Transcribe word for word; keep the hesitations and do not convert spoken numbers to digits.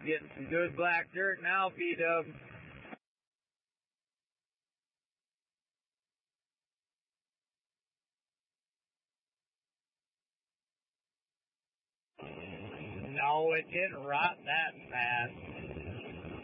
Getting some good black dirt now, P-Dub. No, it didn't rot that fast.